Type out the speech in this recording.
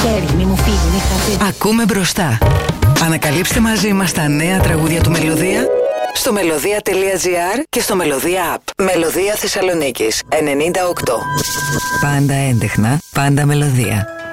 αστέρι, μη μου φύγει, μη χαθεί. Ακούμε μπροστά. Ανακαλύψτε μαζί μας τα νέα τραγούδια του Μελωδία στο melodia.gr και στο Melodia App. Μελωδία Θεσσαλονίκης 98. Πάντα έντεχνα, πάντα Μελωδία.